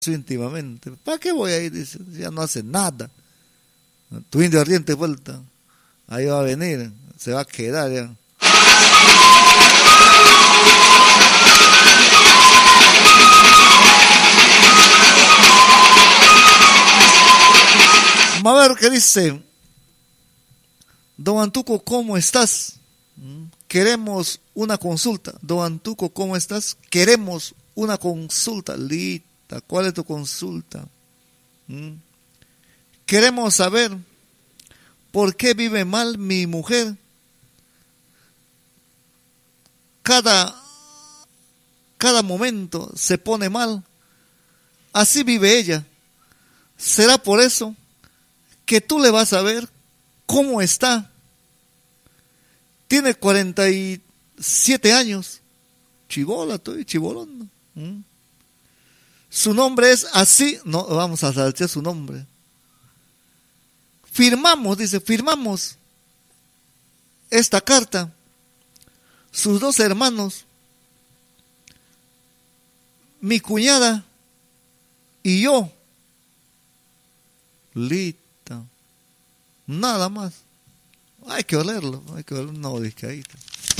íntimamente. ¿Para qué voy a ir? Dice, ya no hace nada. Tu indio ardiente vuelta. Ahí va a venir, se va a quedar ya. Vamos a ver qué dice. Don Antuco, ¿cómo estás? Queremos una consulta. Don Antuco, ¿cómo estás? Queremos una consulta. Lita, ¿cuál es tu consulta? Queremos saber por qué vive mal mi mujer. Cada momento se pone mal. Así vive ella. ¿Será por eso que tú le vas a ver cómo está? Tiene 47 años. Chibola, estoy chibolón. Su nombre es así. No, vamos a saltar su nombre. Firmamos, dice, firmamos esta carta. Sus dos hermanos, mi cuñada y yo. Lita. Nada más. Hay que olerlo, hay que oler una discadita.